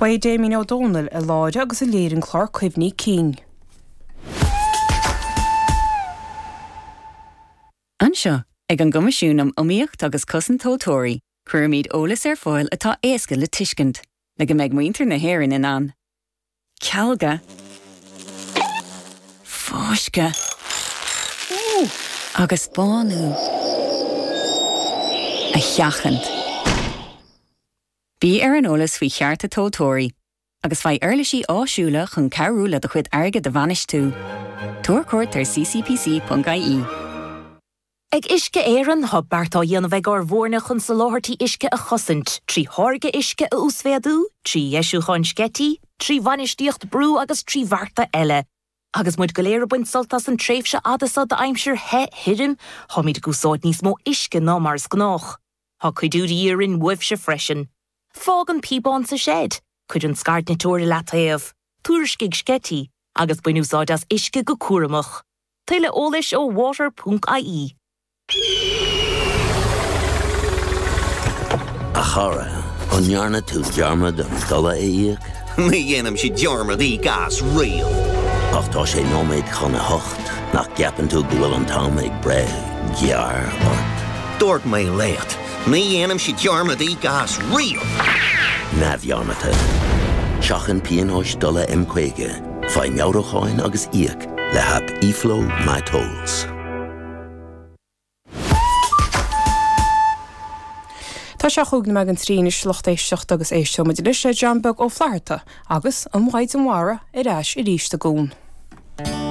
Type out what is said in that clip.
Ba Damien O'Donnell a láide agus a léir an chlár cuimhní King. Anseo, ag an gomasisiúnam omíocht agus cosan tótóirí, cuirmíd ólas ar fáil atá éasca le tuiscint, le go méid muintir na héireann in an. Cealga. Fáisce. Agus bánú. A cheachant. Bí ar an ólas faoi chearta tótóirí, agus fai airlisí áisiúla chun cearúla do chuid airge de bhanis tú. Tuair cuairt ar ccpc.ie. Ag isce éireann thug beartá dhéanamh ag ar bhórna chun sa láthirtí isce a chosint, trí tháirge isce a úsféadú, trí eisiú chun scetí, trí bhanistíocht brú agus trí bharta eile. Agus muid go léir buint soltas an tréimhse adasa de aimsir hirim, thoid gúsáid níos mó isce ná mars gnách. Tá chuidúí íorin uimhse freisin. Fág an píbán sa shed, chuid an scart na tóir le taobh, tuairiscigh scetí, agus buinúsáid as isce go cuaramach. Tuile ólis ó water.ie. A chara, an nearna tú dearmad an dala éiag? Mi dhéanam si dearmad í gas rial. Ach tá sé nóméid chuna hocht, nach ceapan tú go bhfuil an tám ag bre, gear ort. Dúirt mé léat, mi dhéanam si dearmad í gas rial. Na bhearmata. Seachan píonóis dala M-Quaige, fai meabhracháin agus íag, le hap e-flow my tolls. Tá se chuig na megan trína slochtéisteach agus éisteo muidir lise John Bug ó Flaharta agus an mhaid an mhara ar ais i ríiste gún.